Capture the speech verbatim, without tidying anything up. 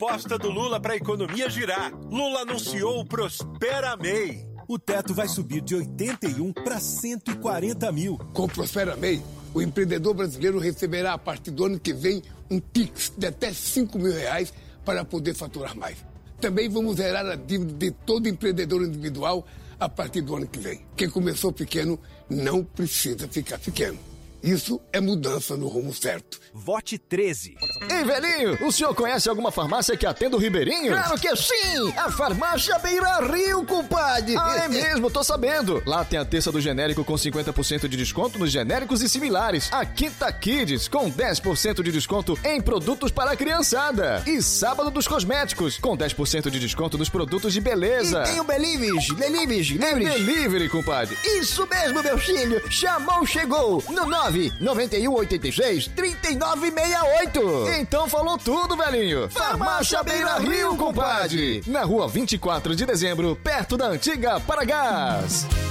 aposta do Lula para a economia girar. Lula anunciou o Prospera M E I. O teto vai subir de oitenta e um para cento e quarenta mil. Com o Prospera M E I, o empreendedor brasileiro receberá a partir do ano que vem um Pix de até cinco mil reais para poder faturar mais. Também vamos zerar a dívida de todo empreendedor individual a partir do ano que vem. Quem começou pequeno não precisa ficar pequeno. Isso é mudança no rumo certo. Vote treze. Ei, velhinho, o senhor conhece alguma farmácia que atenda o Ribeirinho? Claro que sim! A farmácia Beira Rio, compadre! Ah, é mesmo, tô sabendo. Lá tem a terça do genérico com cinquenta por cento de desconto nos genéricos e similares. A Quinta Kids com dez por cento de desconto em produtos para a criançada. E sábado dos cosméticos com dez por cento de desconto nos produtos de beleza. E tem o Belives, Belives, Livres. Delivery, compadre. Isso mesmo, meu filho. Chamou, chegou. No nove nove um oito seis, três nove seis oito. Então falou tudo, velhinho. Farmácia Beira Rio, compadre. Na rua vinte e quatro de dezembro, perto da antiga Paragás.